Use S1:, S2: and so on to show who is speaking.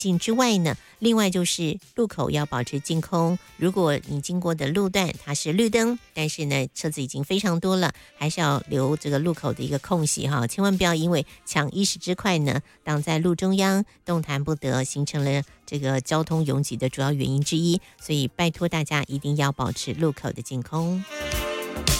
S1: 境之外呢，另外就是路口要保持净空。如果你经过的路段它是绿灯，但是呢车子已经非常多了，还是要留这个路口的一个空隙哈，千万不要因为抢一时之快呢，挡在路中央，动弹不得，形成了这个交通拥挤的主要原因之一。所以拜托大家一定要保持路口的净空。